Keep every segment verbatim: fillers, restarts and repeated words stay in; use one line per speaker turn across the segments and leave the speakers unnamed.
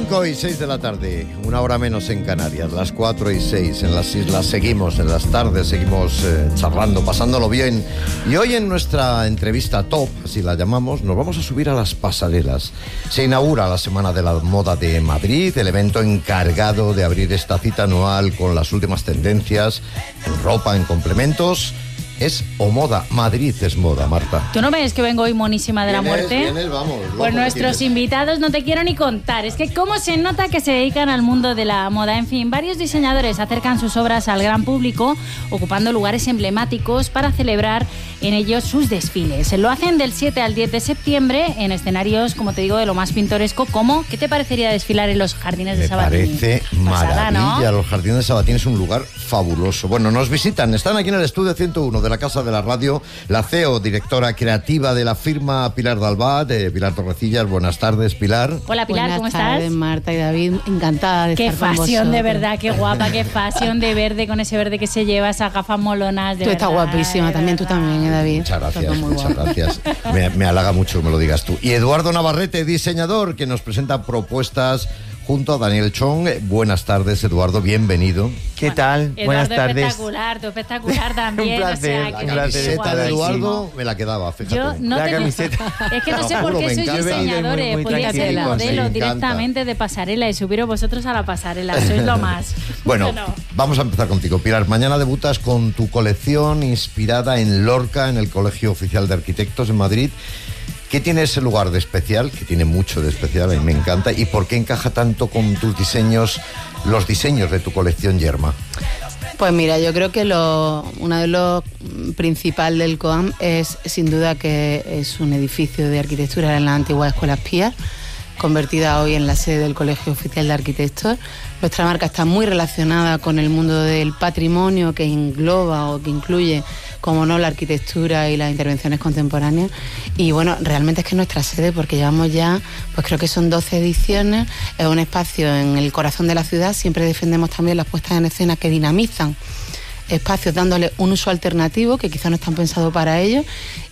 cinco y seis de la tarde, una hora menos en Canarias, las cuatro y seis en las islas. Seguimos en las tardes, seguimos eh, charlando, pasándolo bien. Y hoy en nuestra entrevista top, así la llamamos, nos vamos a subir a las pasarelas. Se inaugura la Semana de la Moda de Madrid, el evento encargado de abrir esta cita anual con las últimas tendencias en ropa, en complementos. Es O Moda, Madrid es moda, Marta.
¿Tú no ves que vengo hoy monísima de la
¿Vienes,
muerte?
vienes, vamos,
pues nuestros invitados no te quiero ni contar. Es que cómo se nota que se dedican al mundo de la moda. En fin, varios diseñadores acercan sus obras al gran público, ocupando lugares emblemáticos para celebrar en ellos sus desfiles. Lo hacen del siete al diez de septiembre en escenarios, como te digo, de lo más pintoresco, como ¿qué te parecería desfilar en los jardines de Sabatini?
Me parece
Pasada,
maravilla,
¿no?
Los jardines de Sabatini es un lugar fabuloso. Bueno, nos visitan, están aquí en el estudio ciento uno de la Casa de la Radio, la C E O, directora creativa de la firma Pilar Dalbat, de Pilar Torrecillas. Buenas tardes, Pilar.
Hola, Pilar,
Buenas
¿cómo
tardes,
estás?
Marta y David, encantada de
Qué
estar con
fashión,
vosotros.
de verdad, qué guapa, qué fashión de verde, con ese verde que se lleva, esas gafas molonas, de
Tú
verdad.
estás guapísima,
de
también, tú
verdad.
también, ¿eh, David?
Muchas gracias,
Estás muy
muchas
guapa.
gracias. Me, me halaga mucho que me lo digas tú. Y Eduardo Navarrete, diseñador, que nos presenta propuestas junto a Daniel Chong. Buenas tardes, Eduardo, bienvenido.
¿Qué tal?
Eduardo,
Buenas tardes.
espectacular, tú espectacular también.
Un placer,
o sea,
La
que
un
eres
placer
camiseta
estar
de
aquí.
Eduardo me la quedaba, fíjate.
Yo no
La
tengo...
camiseta.
Es que no sé
Te
por
juro,
qué
me
sois
encanta.
diseñadores.
Muy, muy
Podría ser
tranquilo,
modelo
sí. Me
directamente de pasarela y subiros vosotros a la pasarela. Sois lo más.
Bueno, vamos a empezar contigo, Pilar. Mañana debutas con tu colección inspirada en Lorca, en el Colegio Oficial de Arquitectos en Madrid. ¿Qué tiene ese lugar de especial? Que tiene mucho de especial, a mí me encanta. ¿Y por qué encaja tanto con tus diseños, los diseños de tu colección Yerma?
Pues mira, yo creo que lo, uno de los principales del COAM es sin duda que es un edificio de arquitectura en la antigua Escuela Espía, convertida hoy en la sede del Colegio Oficial de Arquitectos. Nuestra marca está muy relacionada con el mundo del patrimonio, que engloba o que incluye, como no, la arquitectura y las intervenciones contemporáneas. Y bueno, realmente es que nuestra sede, porque llevamos ya, pues creo que son doce ediciones, es un espacio en el corazón de la ciudad. Siempre defendemos también las puestas en escena que dinamizan espacios, dándole un uso alternativo que quizás no están pensados para ellos.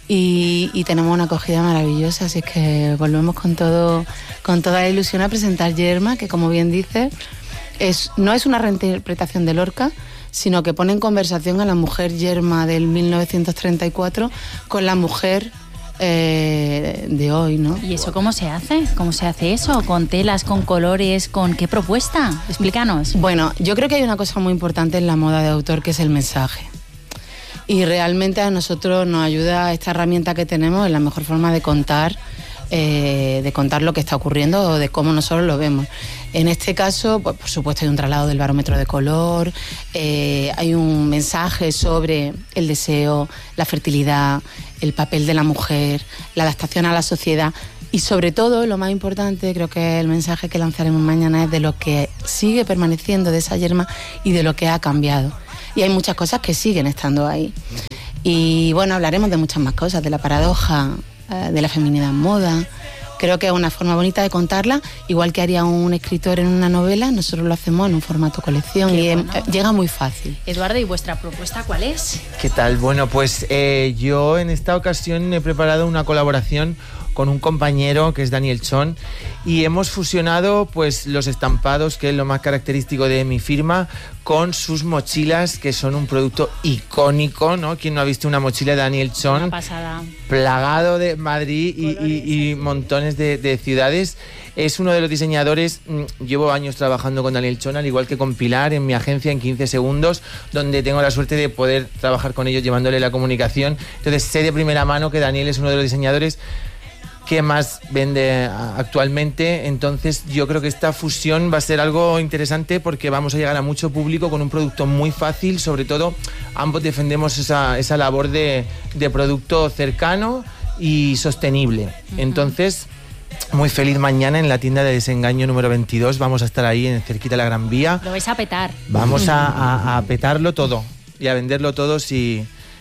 Y, y tenemos una acogida maravillosa, así es que volvemos con todo, con toda la ilusión a presentar Yerma, que como bien dices, es, no es una reinterpretación de Lorca, sino que pone en conversación a la mujer Yerma del mil novecientos treinta y cuatro con la mujer eh, de hoy, ¿no?
¿Y eso cómo se hace? ¿Cómo se hace eso? ¿Con telas, con colores, con qué propuesta? Explícanos.
Bueno, yo creo que hay una cosa muy importante en la moda de autor, que es el mensaje. Y realmente a nosotros nos ayuda esta herramienta que tenemos, en la mejor forma de contar, eh, de contar lo que está ocurriendo o de cómo nosotros lo vemos. En este caso, pues, por supuesto, hay un traslado del barómetro de color, eh, hay un mensaje sobre el deseo, la fertilidad, el papel de la mujer, la adaptación a la sociedad. Y sobre todo, lo más importante, creo que el mensaje que lanzaremos mañana es de lo que sigue permaneciendo de esa Yerma y de lo que ha cambiado. Y hay muchas cosas que siguen estando ahí. Y bueno, hablaremos de muchas más cosas, de la paradoja, eh, de la feminidad en moda. Creo que es una forma bonita de contarla, igual que haría un escritor en una novela, nosotros lo hacemos en un formato colección.
Qué
y
bueno.
eh, llega muy fácil.
Eduardo, ¿y vuestra propuesta cuál es?
¿Qué tal? Bueno, pues eh, yo en esta ocasión he preparado una colaboración con un compañero que es Daniel Chong y hemos fusionado pues los estampados, que es lo más característico de mi firma, con sus mochilas, que son un producto icónico, ¿no? ¿Quién no ha visto una mochila de Daniel Chong?
Una pasada.
Plagado de Madrid y, y, y montones de, de ciudades. Es uno de los diseñadores, mmm, llevo años trabajando con Daniel Chong, al igual que con Pilar en mi agencia en quince segundos, donde tengo la suerte de poder trabajar con ellos llevándole la comunicación. Entonces sé de primera mano que Daniel es uno de los diseñadores que más vende actualmente. Entonces yo creo que esta fusión va a ser algo interesante porque vamos a llegar a mucho público con un producto muy fácil. Sobre todo ambos defendemos esa, esa labor de, de producto cercano y sostenible. Uh-huh. Entonces muy feliz mañana en la tienda de Desengaño número veintidós. Vamos a estar ahí en cerquita de la Gran Vía.
Lo vais a petar.
Vamos a, a, a petarlo todo y a venderlo todo si...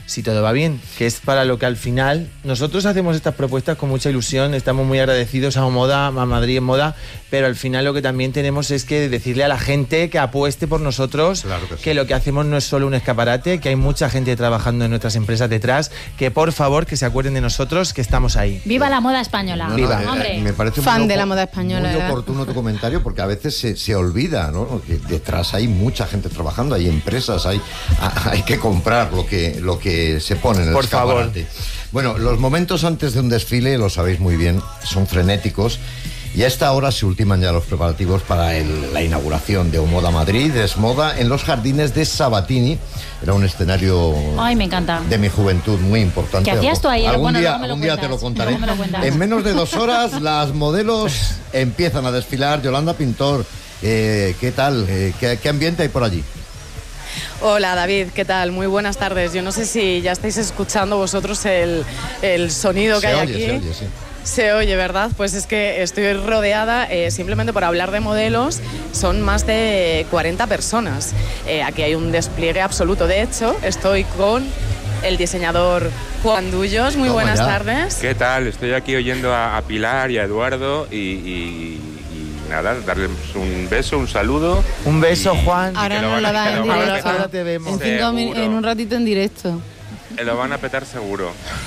si todo va bien, que es para lo que al final nosotros hacemos estas propuestas con mucha ilusión, estamos muy agradecidos a Moda, a Madrid en Moda, pero al final lo que también tenemos es que decirle a la gente que apueste por nosotros,
claro que, sí.
que lo que hacemos no es solo un escaparate, que hay mucha gente trabajando en nuestras empresas detrás, que por favor que se acuerden de nosotros, que estamos ahí.
¡Viva la moda española!
No, no,
¡Viva!
eh,
Hombre.
Me parece
Fan
muy
de
opo-
la moda española,
Muy
¿verdad?
oportuno tu comentario, porque a veces se, se olvida, ¿no? Que detrás hay mucha gente trabajando, hay empresas, hay, hay que comprar lo que, lo que se pone en el
Por
escaparate. Bueno, los momentos antes de un desfile, lo sabéis muy bien, son frenéticos. Y a esta hora se ultiman ya los preparativos para el- la inauguración de Omoda Madrid, es Moda, en los jardines de Sabatini. Era un escenario
Ay, me encanta.
de mi juventud muy importante.
¿Qué hacías tú ahí?
Algún
Bueno,
día,
luego me lo
algún día te
cuentas,
lo contaré.
luego me lo cuentas.
En menos de dos horas las modelos empiezan a desfilar. Yolanda Pintor, eh, ¿qué tal? Eh, ¿qué, qué ambiente hay por allí?
Hola David, ¿qué tal? Muy buenas tardes. Yo no sé si ya estáis escuchando vosotros el, el sonido que
Se
hay
oye,
aquí.
se oye, sí.
Se oye, ¿verdad? Pues es que estoy rodeada, eh, simplemente por hablar de modelos, son más de cuarenta personas. Eh, aquí hay un despliegue absoluto. De hecho, estoy con el diseñador Juan Dullos. Muy
Toma
buenas
ya.
tardes.
¿Qué tal? Estoy aquí oyendo a, a Pilar y a Eduardo y, y- y nada, darles un beso, un saludo.
Un beso,
Y-
Juan.
y
Ahora
que lo
nos
van a-
lo da
que
en
lo van a
directo.
petar.
Ahora te vemos.
En, cinco min-
Seguro.
en un ratito en directo.
Eh, Lo van a petar seguro.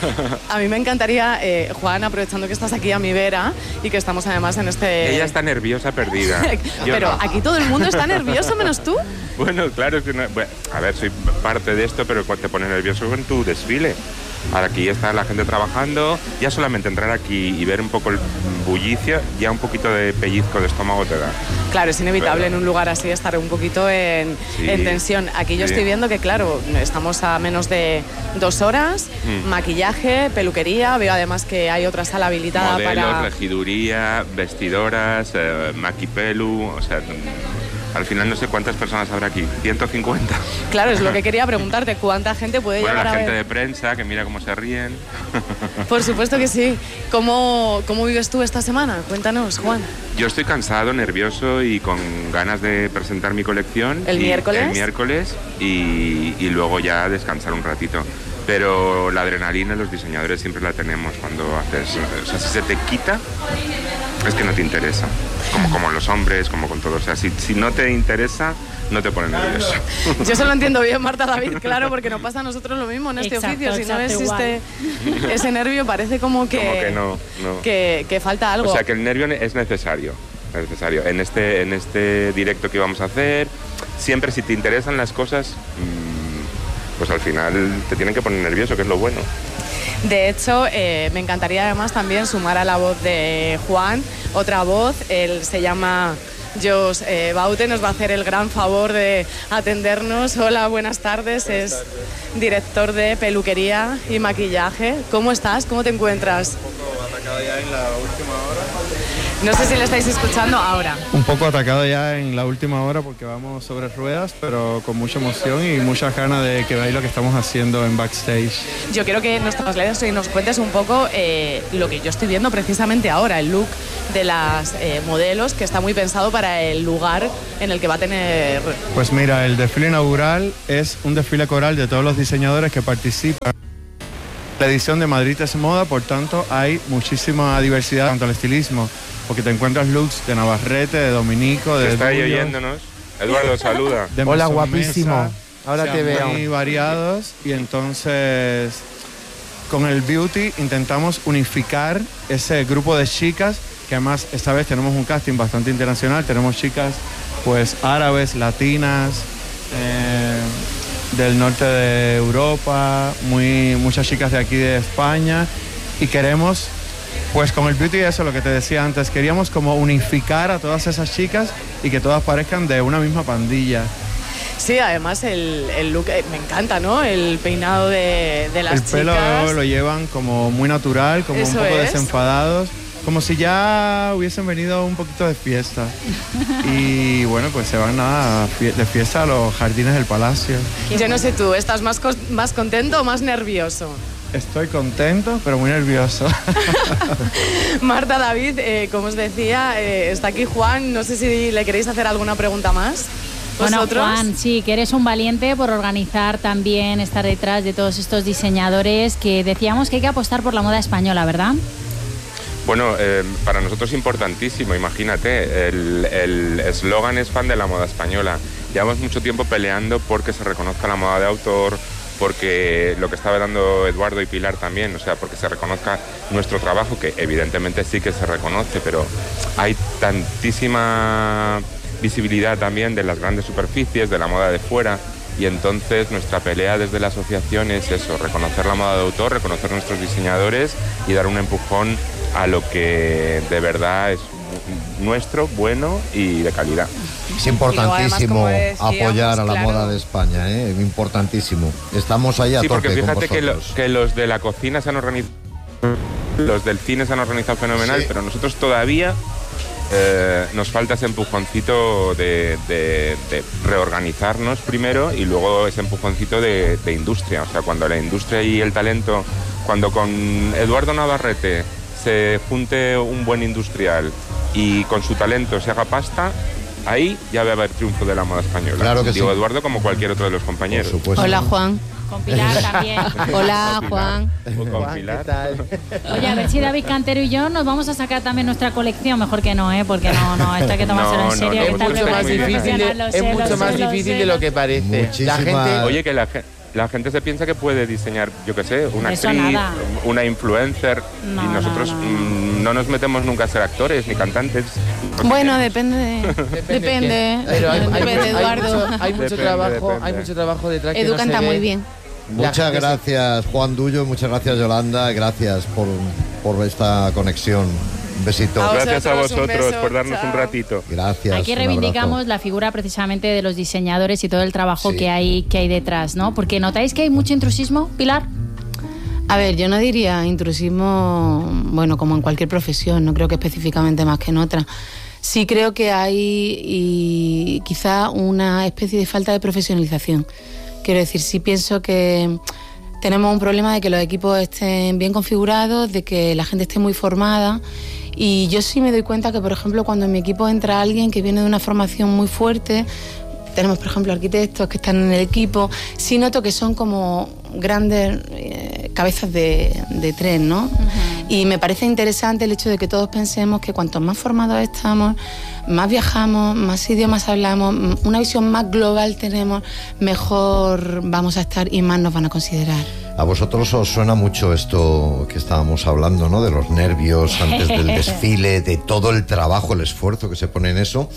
A mí me encantaría, eh, Juan, aprovechando que estás aquí a mi vera y que estamos además en este...
Ella está nerviosa, perdida. Yo
Pero
no.
aquí todo el mundo está nervioso, menos tú.
Bueno, claro, es que no- bueno, a ver, soy parte de esto, pero te pone nervioso con tu desfile. Ahora aquí está la gente trabajando, ya solamente entrar aquí y ver un poco el bullicio, ya un poquito de pellizco de estómago te da.
Claro, es inevitable
Claro.
en un lugar así estar un poquito en,
Sí,
en tensión. Aquí yo
sí.
estoy viendo que, claro, estamos a menos de dos horas,
Mm.
maquillaje, peluquería, veo además que hay otra sala habilitada
Modelos,
para...
regiduría, vestidoras, eh, maquipelu, o sea, al final no sé cuántas personas habrá aquí, ciento cincuenta.
Claro, es lo que quería preguntarte, ¿cuánta gente puede
Bueno,
llegar
la
a
gente
ver?
de prensa que mira cómo se ríen.
Por supuesto que sí. ¿Cómo, ¿Cómo vives tú esta semana? Cuéntanos, Juan.
Yo estoy cansado, nervioso y con ganas de presentar mi colección.
¿El
y-
miércoles?
El miércoles y, y luego ya descansar un ratito. Pero la adrenalina los diseñadores siempre la tenemos cuando haces... O sea, si se te quita, es que no te interesa. Como, como los hombres, como con todo. O sea, si, si no te interesa, no te pone nervioso.
Yo se lo entiendo bien, Marta David, claro, porque nos pasa a nosotros lo mismo en este
Exacto,
oficio. Si no
exacto,
existe ese nervio, parece como que,
Como que no, no.
que, que falta algo.
O sea, que el nervio es necesario. Es necesario. En este, en este directo que vamos a hacer, siempre si te interesan las cosas, mmm, pues al final te tienen que poner nervioso, que es lo bueno.
De hecho, eh, me encantaría además también sumar a la voz de Juan otra voz. Él se llama Jos eh, Baute, nos va a hacer el gran favor de atendernos. Hola, buenas tardes. Es director de peluquería y maquillaje. ¿Cómo estás? ¿Cómo te encuentras?
Un poco atacado ya en la última hora.
No sé si le estáis escuchando ahora.
Un poco atacado ya en la última hora porque vamos sobre ruedas, pero con mucha emoción y muchas ganas de que veáis lo que estamos haciendo en backstage.
Yo quiero que nos traslades y nos cuentes un poco eh, lo que yo estoy viendo precisamente ahora, el look de las eh, modelos, que está muy pensado para el lugar en el que va a tener...
Pues mira, el desfile inaugural es un desfile coral de todos los diseñadores que participan. La edición de Madrid es Moda, por tanto, hay muchísima diversidad en cuanto al estilismo, porque te encuentras looks de Navarrete, de Dominico, de
¿Está ahí
Dullo,
oyéndonos? Eduardo, saluda.
de
Hola,
Maison
guapísimo.
Mesa,
Ahora
o sea,
te veo.
muy variados, y entonces con el beauty intentamos unificar ese grupo de chicas, que además esta vez tenemos un casting bastante internacional, tenemos chicas pues árabes, latinas, eh, del norte de Europa, muy, muchas chicas de aquí de España, y queremos, pues con el beauty, eso lo que te decía antes, queríamos como unificar a todas esas chicas y que todas parezcan de una misma pandilla.
Sí, además el, el look eh, me encanta, ¿no? El peinado de, de las
El pelo
chicas.
lo llevan como muy natural, como
Eso
un poco
es.
desenfadados, como si ya hubiesen venido un poquito de fiesta. Y bueno, pues se van a fie- de fiesta a los jardines del palacio.
Yo no sé tú, ¿estás más, cos- más contento o más nervioso?
Estoy contento, pero muy nervioso.
Marta, David, eh, como os decía, eh, está aquí Juan. No sé si le queréis hacer alguna pregunta más.
Bueno,
¿Vosotros?
Juan, sí, que eres un valiente por organizar también, estar detrás de todos estos diseñadores que decíamos que hay que apostar por la moda española, ¿verdad?
Bueno, eh, para nosotros es importantísimo, imagínate, el eslogan es fan de la moda española. Llevamos mucho tiempo peleando porque se reconozca la moda de autor, porque lo que estaba dando Eduardo y Pilar también, o sea, porque se reconozca nuestro trabajo, que evidentemente sí que se reconoce, pero hay tantísima visibilidad también de las grandes superficies, de la moda de fuera, y entonces nuestra pelea desde la asociación es eso, reconocer la moda de autor, reconocer nuestros diseñadores y dar un empujón a lo que de verdad es nuestro, bueno y de calidad.
Es importantísimo
además,
apoyar a la
claro.
moda de España, ¿eh? Importantísimo. Estamos ahí a
Sí, porque
tope con
fíjate que, lo-
vosotros.
que los de la cocina se han organizado, los del cine se han organizado fenomenal,
Sí.
pero nosotros todavía eh, nos falta ese empujoncito de, de- de reorganizarnos primero y luego ese empujoncito de, de industria. O sea, cuando la industria y el talento, cuando con Eduardo Navarrete se junte un buen industrial y con su talento se haga pasta, ahí ya va a haber triunfo de la moda española.
Claro que
Digo
sí.
Eduardo como cualquier otro de los compañeros.
Por supuesto.
Hola, Juan.
Con Pilar también.
Hola,
Con
Juan.
Pilar. O con
Juan, ¿qué
Pilar.
tal?
Oye, a ver si David Cantero y yo nos vamos a sacar también nuestra colección. Mejor que no, ¿eh? Porque no, no, esto hay que tomárselo
No,
en
no,
serio.
no,
que
es
tal
mucho
vez
más
es
difícil
profesional,
de-
lo
es
sé, lo
mucho
sé,
más
lo
difícil
sé,
de
lo
lo que
sé.
parece. La
Muchísimas-
gente,
Oye, que la, ge- la gente se piensa que puede diseñar, yo qué sé, una
Eso
actriz,
nada.
una influencer,
No,
y nosotros
no, no.
mm, no nos metemos nunca a ser actores ni cantantes.
Bueno, depende. de- Depende.
Pero hay, hay-
Depende,
hay
Eduardo.
mucho, hay mucho
Depende,
trabajo,
depende.
hay mucho trabajo detrás que
Edu
no se
canta
ve.
muy bien.
La
Muchas
gente se-
gracias, Juan Dullo, muchas gracias, Yolanda, gracias por, por esta conexión. Un besito.
A
Gracias a
vosotros, un
vosotros
beso,
por darnos un
chao.
ratito.
Gracias.
Aquí
un
reivindicamos
abrazo.
la figura precisamente de los diseñadores y todo el trabajo
Sí.
que hay que hay detrás, ¿no? Porque notáis que hay mucho intrusismo, Pilar.
A ver, yo no diría intrusismo, bueno, como en cualquier profesión, no creo que específicamente más que en otra. Sí creo que hay y quizá una especie de falta de profesionalización. Quiero decir, sí pienso que tenemos un problema de que los equipos estén bien configurados, de que la gente esté muy formada. Y yo sí me doy cuenta que, por ejemplo, cuando en mi equipo entra alguien que viene de una formación muy fuerte, tenemos, por ejemplo, arquitectos que están en el equipo, sí noto que son como grandes eh, cabezas de, de tren, ¿no? Y me parece interesante el hecho de que todos pensemos que cuanto más formados estamos, más viajamos, más idiomas hablamos, m- una visión más global tenemos, mejor vamos a estar y más nos van a considerar.
A vosotros os suena mucho esto que estábamos hablando, ¿no? De los nervios antes del desfile, de todo el trabajo, el esfuerzo que se pone en eso.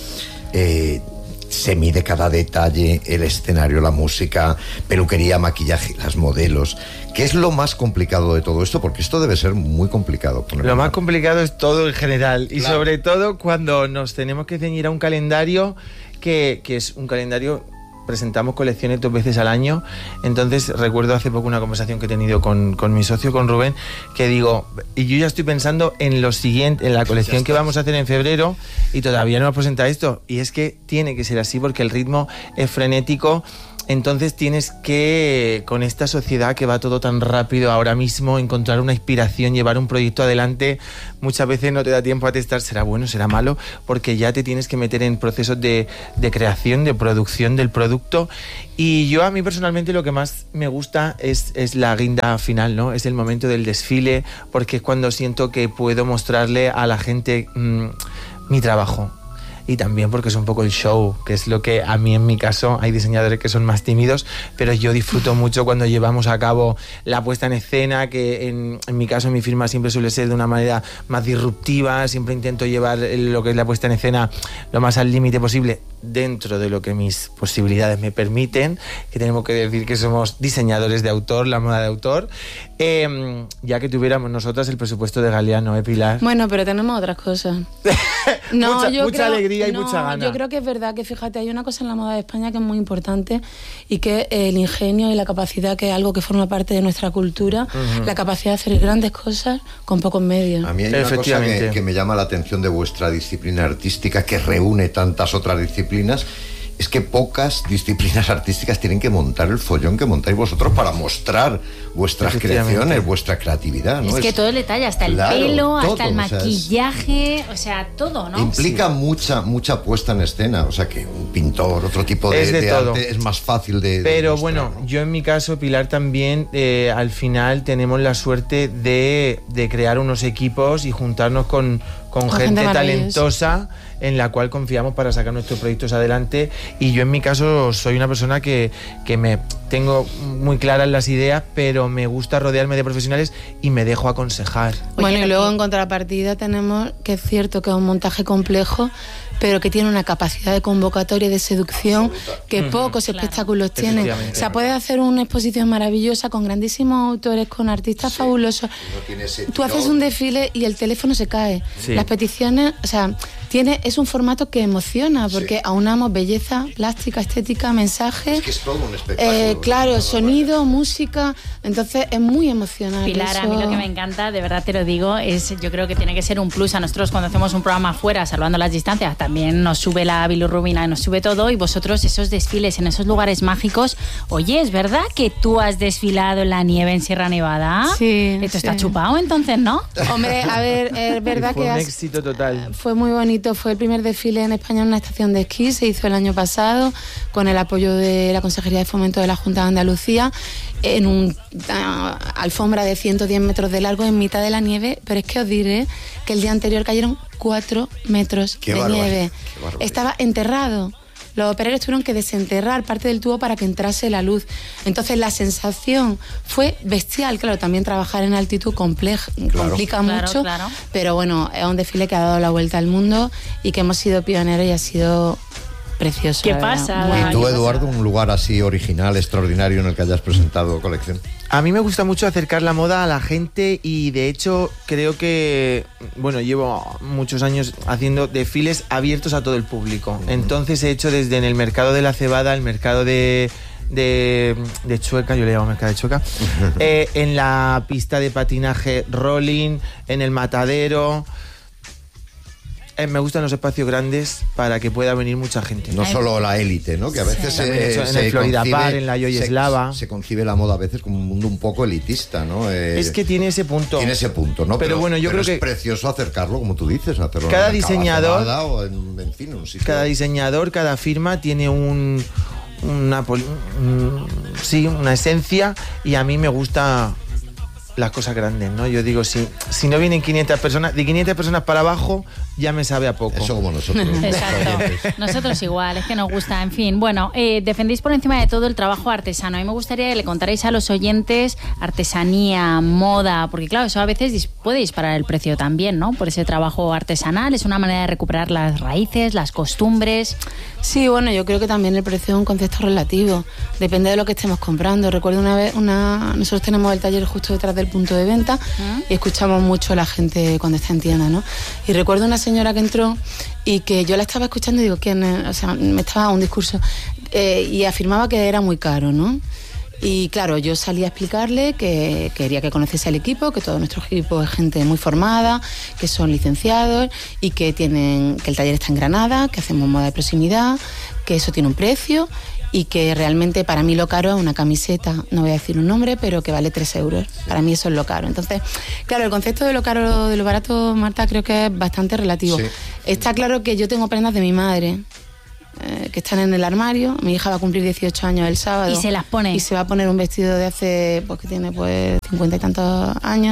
Eh, se mide cada detalle, el escenario, la música, peluquería, maquillaje, las modelos. ¿Qué es lo más complicado de todo esto? Porque esto debe ser muy complicado. ponerlo.
Lo más complicado es todo en general y
Claro.
sobre todo cuando nos tenemos que ceñir a un calendario que, que es un calendario, presentamos colecciones dos veces al año. Entonces recuerdo hace poco una conversación que he tenido con, con mi socio, con Rubén, que digo, y yo ya estoy pensando en lo siguiente, en la colección que vamos a hacer en febrero y todavía no hemos presentado esto. Y es que tiene que ser así porque el ritmo es frenético. Entonces tienes que, con esta sociedad que va todo tan rápido ahora mismo, encontrar una inspiración, llevar un proyecto adelante. Muchas veces no te da tiempo a testar, será bueno, será malo, porque ya te tienes que meter en procesos de, de creación, de producción del producto. Y yo a mí personalmente lo que más me gusta es, es la guinda final, ¿no? Es el momento del desfile, porque es cuando siento que puedo mostrarle a la gente mmm, mi trabajo. Y también porque es un poco el show, que es lo que a mí en mi caso, hay diseñadores que son más tímidos, pero yo disfruto mucho cuando llevamos a cabo la puesta en escena, que en, en mi caso, en mi firma siempre suele ser de una manera más disruptiva, siempre intento llevar lo que es la puesta en escena lo más al límite posible, dentro de lo que mis posibilidades me permiten, que tenemos que decir que somos diseñadores de autor, la moda de autor, eh, ya que tuviéramos nosotras el presupuesto de Galeano, ¿eh, Pilar?
Bueno, pero tenemos otras cosas. No,
mucha
yo
mucha
creo-
alegría y
no,
mucha gana.
Yo creo que es verdad que, fíjate, hay una cosa en la moda de España que es muy importante y que es el ingenio y la capacidad, que es algo que forma parte de nuestra cultura, uh-huh. La capacidad de hacer grandes cosas con pocos medios.
A mí hay una cosa que, que me llama la atención de vuestra disciplina artística, que reúne tantas otras disciplinas, es que pocas disciplinas artísticas tienen que montar el follón que montáis vosotros para mostrar vuestras creaciones, vuestra creatividad, ¿no?
Es que es, todo el detalle, hasta el claro, pelo, todo, hasta el maquillaje, o sea, es, o sea, todo, ¿no?
Implica sí. mucha, mucha puesta en escena, o sea, que un pintor, otro tipo de,
es de,
de
todo.
arte es más fácil de...
Pero
de
bueno,
mostrar, ¿no?
yo en mi caso, Pilar, también eh, al final tenemos la suerte de, de crear unos equipos y juntarnos con, con, con gente, gente talentosa en la cual confiamos para sacar nuestros proyectos adelante, y yo en mi caso soy una persona que, que me tengo muy claras las ideas, pero me gusta rodearme de profesionales y me dejo aconsejar.
Bueno, y luego en contrapartida tenemos que es cierto que es un montaje complejo, pero que tiene una capacidad de convocatoria y de seducción Absoluta. que uh-huh. pocos claro. espectáculos tienen. O sea, puedes hacer una exposición maravillosa con grandísimos autores, con artistas sí. fabulosos. No Tú haces un desfile y el teléfono se cae. Sí. Las peticiones, o sea, tiene, es un formato que emociona, porque sí. aunamos belleza, plástica, estética, mensaje.
Es que es todo un espectáculo.
Eh, claro, sonido, música, entonces es muy emocional.
Pilar,
eso.
a mí lo que me encanta, de verdad te lo digo, es yo creo que tiene que ser un plus a nosotros cuando hacemos un programa afuera, salvando las distancias, también nos sube la bilirrubina, nos sube todo, y vosotros esos desfiles en esos lugares mágicos. Oye, ¿es verdad que tú has desfilado en la nieve en Sierra Nevada?
Sí.
Esto
sí.
está chupado entonces, ¿no?
Hombre, a ver, es verdad
fue
que...
un
has,
éxito total.
Fue muy bonito, fue el primer desfile en España en una estación de esquí, se hizo el año pasado con el apoyo de la Consejería de Fomento de la Junta de Andalucía, en una alfombra de ciento diez metros de largo en mitad de la nieve, pero es que os diré que el día anterior cayeron cuatro metros
qué
de
barbaridad,
nieve. Estaba enterrado. Los operarios tuvieron que desenterrar parte del tubo para que entrase la luz. Entonces la sensación fue bestial. Claro, también trabajar en altitud compleja, claro. complica
claro,
mucho,
claro.
pero bueno, es un desfile que ha dado la vuelta al mundo y que hemos sido pioneros y ha sido precioso.
¿Qué pasa?
¿Y tú, Eduardo, un lugar así original, extraordinario en el que hayas presentado colección?
A mí me gusta mucho acercar la moda a la gente, y de hecho creo que, bueno, llevo muchos años haciendo desfiles abiertos a todo el público. Uh-huh. Entonces he hecho desde en el mercado de la Cebada, el mercado de... De, de Chueca, yo le llamo mercado de Chueca, eh, en la pista de patinaje rolling, en el matadero. Eh, me gustan los espacios grandes para que pueda venir mucha gente.
No solo la élite, ¿no? Que a veces
sí.
se,
hecho, en
se
el Florida
concibe,
Bar, en la Yoyeslava.
Se, se concibe la moda a veces como un mundo un poco elitista, ¿no? Eh,
es que tiene ese punto.
Tiene ese punto, ¿no?
Pero, pero bueno, yo
pero
creo
es
que
es precioso acercarlo, como tú dices, hacerlo
cada
en
diseñador,
o en, en fin, un sitio.
Cada diseñador, cada firma tiene un una un, sí, una esencia, y a mí me gusta las cosas grandes, ¿no? Yo digo, si, si no vienen quinientas personas, de quinientas personas para abajo ya me sabe a poco.
Eso como nosotros.
Exacto. Nosotros igual, es que nos gusta. En fin, bueno, eh, defendéis por encima de todo el trabajo artesano. A mí me gustaría que le contarais a los oyentes artesanía, moda, porque claro, eso a veces puede disparar el precio también, ¿no? Por ese trabajo artesanal, es una manera de recuperar las raíces, las costumbres.
Sí, bueno, yo creo que también el precio es un concepto relativo. Depende de lo que estemos comprando. Recuerdo una vez, una nosotros tenemos el taller justo detrás del punto de venta ¿Mm? y escuchamos mucho a la gente cuando está en tienda, ¿no? Y recuerdo una señora que entró y que yo la estaba escuchando y digo, ¿quién es? O sea, me estaba a un discurso eh, y afirmaba que era muy caro, ¿no? Y claro, yo salí a explicarle que quería que conociese el equipo, que todo nuestro equipo es gente muy formada, que son licenciados y que tienen que el taller está en Granada, que hacemos moda de proximidad, que eso tiene un precio y que realmente para mí lo caro es una camiseta, no voy a decir un nombre, pero que vale tres euros. Para mí eso es lo caro. Entonces, claro, el concepto de lo caro, de lo barato, Marta, creo que es bastante relativo. Sí. Está claro que yo tengo prendas de mi madre, eh, que están en el armario. Mi hija va a cumplir dieciocho años el sábado.
Y se las pone.
Y se va a poner un vestido de hace, pues que tiene pues cincuenta y tantos años.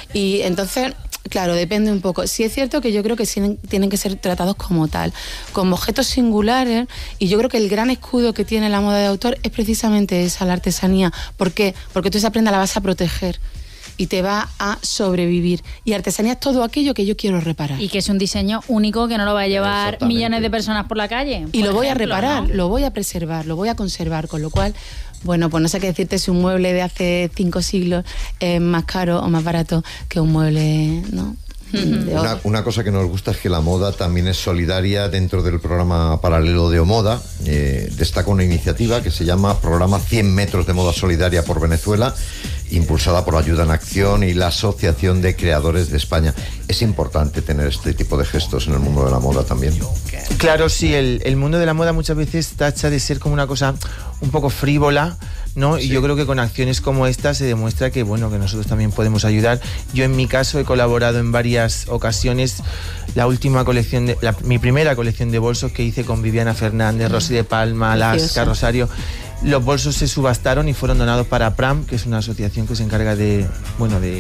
Y entonces... Claro, depende un poco. Sí es cierto que yo creo que tienen, tienen que ser tratados como tal, como objetos singulares, y yo creo que el gran escudo que tiene la moda de autor es precisamente esa, la artesanía. ¿Por qué? Porque tú esa prenda la vas a proteger y te va a sobrevivir. Y artesanía es todo aquello que yo quiero reparar.
Y que es un diseño único que no lo va a llevar millones de personas por la calle.
Y lo
ejemplo,
voy a reparar,
¿no?
lo voy a preservar, lo voy a conservar, con lo cual... Bueno, pues no sé qué decirte si un mueble de hace cinco siglos es más caro o más barato que un mueble, ¿no?
Una, una cosa que nos gusta es que la moda también es solidaria. Dentro del programa paralelo de Omoda eh, destaca una iniciativa que se llama Programa cien metros de moda solidaria por Venezuela, impulsada por Ayuda en Acción y la Asociación de Creadores de España. Es importante tener este tipo de gestos en el mundo de la moda también.
Claro, sí, el, el mundo de la moda muchas veces tacha de ser como una cosa un poco frívola, ¿no? Sí. Y yo creo que con acciones como esta se demuestra que, bueno, que nosotros también podemos ayudar. Yo en mi caso he colaborado en varias ocasiones. La última colección, de, la, mi primera colección de bolsos que hice con Viviana Fernández, Rosy de Palma, Alaska, Rosario. Los bolsos se subastaron y fueron donados para Pram, que es una asociación que se encarga de, bueno, de,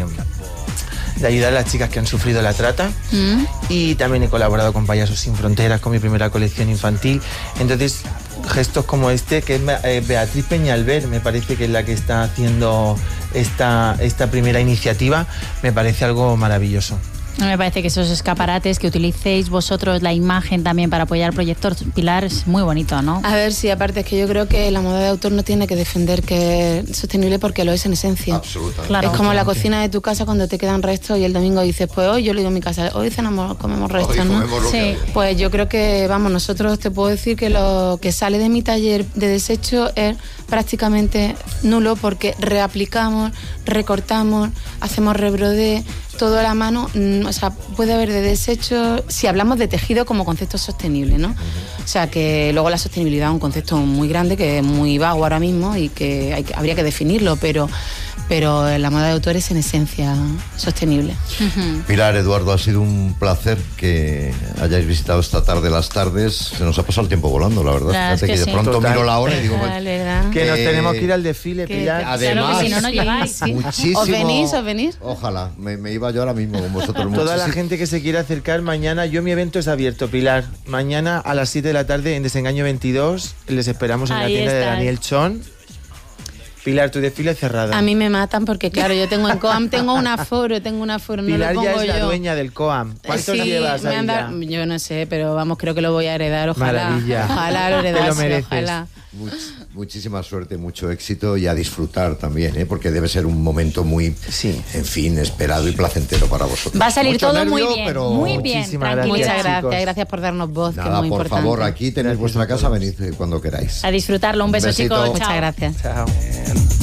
de ayudar a las chicas que han sufrido la trata. Mm. Y también he colaborado con Payasos Sin Fronteras, con mi primera colección infantil. Entonces, gestos como este, que es eh, Beatriz Peñalver, me parece que es la que está haciendo esta, esta primera iniciativa, me parece algo maravilloso.
Me parece que esos escaparates que utilicéis vosotros, la imagen también para apoyar el proyecto Pilar, es muy bonito, ¿no?
A ver, sí, aparte es que yo creo que la moda de autor no tiene que defender que es sostenible porque lo es en esencia.
Absolutamente.
Claro, es como la cocina de tu casa cuando te quedan restos y el domingo dices, pues hoy yo le digo en mi casa, hoy cenamos, comemos restos,
hoy
¿no?
Comemos
sí. Pues yo creo que, vamos, nosotros te puedo decir que lo que sale de mi taller de desecho es prácticamente nulo porque reaplicamos, recortamos, hacemos rebrodé, todo a la mano, o sea, puede haber de desecho, si hablamos de tejido como concepto sostenible, ¿no? Uh-huh. O sea, que luego la sostenibilidad es un concepto muy grande, que es muy vago ahora mismo y que, hay que habría que definirlo, pero, pero la moda de autor es en esencia sostenible.
Uh-huh. Pilar, Eduardo, ha sido un placer que hayáis visitado esta tarde las tardes. Se nos ha pasado el tiempo volando, la verdad.
Claro,
Fíjate
es que
que
sí.
de pronto
Total.
miro la hora y digo...
Vale,
que
eh,
nos tenemos que ir al desfile,
que,
Pilar.
Además,
claro que si no, no llegáis.
Sí.
Muchísimo...
¿Os venís, os venís?
Ojalá, me, me iba yo ahora mismo con vosotros.
Toda
muchísimo.
la gente que se quiera acercar mañana, yo mi evento es abierto, Pilar. Mañana a las siete de la tarde en Desengaño veintidós les esperamos en
Ahí
la tienda
estás.
de Daniel Chon. Pilar, tu desfile es cerrado.
A mí me matan porque, claro, yo tengo en Coam, tengo un aforo, tengo un aforo, no
Pilar
lo
ya
pongo
es la
yo.
dueña del Coam. ¿Cuántos
sí,
llevas
me
ahí
han
ya?
dado- Yo no sé, pero vamos, creo que lo voy a heredar, ojalá.
Maravilla.
Ojalá lo
Te lo
heredase,
mereces.
ojalá.
Much- muchísima suerte, mucho éxito y a disfrutar también, ¿eh? Porque debe ser un momento muy,
Sí.
en fin, esperado y placentero para vosotros.
Va a salir
Mucho
todo
nervio,
muy bien,
pero...
muy bien,
Muchísimas
tranquilidad.
Muchas
Chicos.
gracias, gracias por darnos voz, que
Nada,
es muy
por
importante.
favor, aquí tenéis
Gracias
vuestra
a
casa,
todos.
venid eh, cuando queráis.
A disfrutarlo. Un
Un
beso,
besito.
chicos.
Muchas
Chao.
gracias.
Chao.